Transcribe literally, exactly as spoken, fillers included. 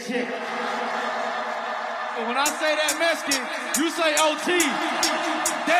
shit. And when I say that Mexican, you say O T.